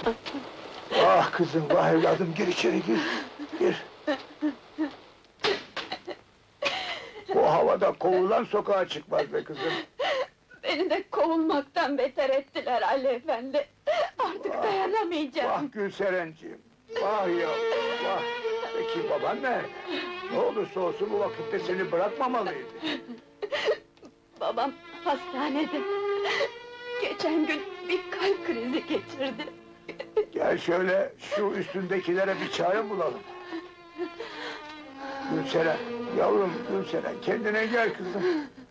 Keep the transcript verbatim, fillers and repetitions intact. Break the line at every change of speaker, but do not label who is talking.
Ah kızım, vah evladım, gir içeri, gir, gir. Bu havada kovulan sokağa çıkmaz be kızım.
Beni de kovulmaktan beter ettiler Ali efendi. Artık
Vah,
dayanamayacağım.
Vah Gülserenciğim, vah yavrum, vah! Peki baban nerede? Ne olursa olsun bu vakitte seni bırakmamalıydı.
Babam hastanede. Geçen gün bir kalp krizi geçirdi.
Gel şöyle, şu üstündekilere bir çare bulalım. Gülseren, yavrum Gülseren, kendine gel kızım.